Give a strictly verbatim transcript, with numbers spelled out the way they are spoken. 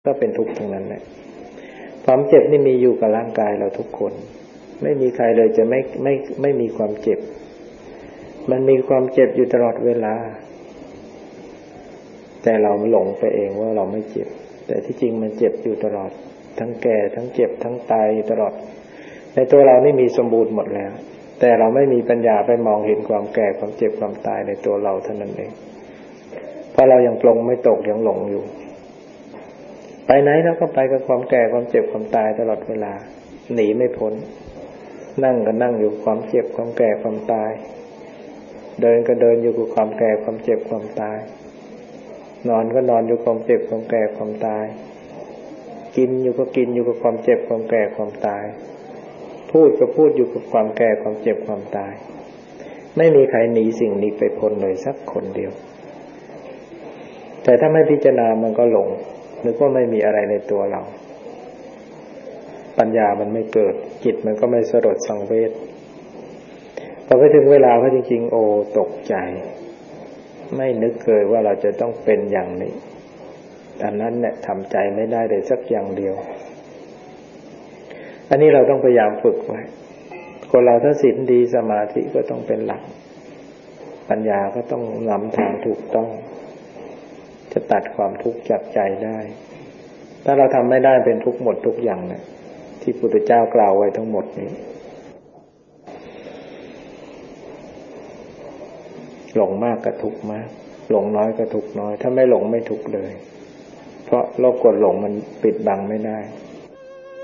ก็เป็นทุกข์ทั้งนั้นแหละความเจ็บนี่มีอยู่กับร่างกายเราทุกคนไม่มีใครเลยจะไม่ไม่ไม่มีความเจ็บมันมีความเจ็บอยู่ตลอดเวลาแต่เราหลงไปเองว่าเราไม่เจ็บแต่ที่จริงมันเจ็บอยู่ตลอดทั้งแก่ทั้งเจ็บทั้งตายตลอดในตัวเรานี่มีสมบูรณ์หมดแล้วแต่เราไม่มีปัญญาไปมองเห็นความแก่ความเจ็บความตายในตัวเราเท่านั้นเองเพราะเรายังปลงไม่ตกยังหลงอยู่ไปไหนเราก็ไปกับความแก่ความเจ็บความตายตลอดเวลาหนีไม่พ้นนั่งก็นั่งอยู่ความเจ็บความแก่ความตายเดินก็เดินอยู่กับความแก่ความเจ็บความตายนอนก็นอนอยู่กับความเจ็บความแก่ความตายกินอยู่ก็กินอยู่กับความเจ็บความแก่ความตายพูดก็พูดอยู่กับความแก่ความเจ็บความตายไม่มีใครหนีสิ่งนี้ไปพ้นเลยสักคนเดียวแต่ถ้าไม่พิจารณามันก็หลงนึกว่าไม่มีอะไรในตัวเราปัญญามันไม่เกิดจิตมันก็ไม่สลดสังเวชพอไปถึงเวลาพอจริงๆโอ้ตกใจไม่นึกเคยว่าเราจะต้องเป็นอย่างนี้อันนั้นเนี่ยทำใจไม่ได้เลยสักอย่างเดียวอันนี้เราต้องพยายามฝึกไว้คนเราถ้าศีลดีสมาธิก็ต้องเป็นหลักปัญญาก็ต้องนำทางถูกต้องจะตัดความทุกข์จากใจได้ถ้าเราทำไม่ได้เป็นทุกข์หมดทุกอย่างเนี่ยที่พุทธเจ้ากล่าวไว้ทั้งหมดนี้หลงมากก็ทุกข์มากหลงน้อยก็ทุกข์น้อยถ้าไม่หลงไม่ทุกข์เลยเพราะโลภโกรธหลงมันปิดบังไม่ได้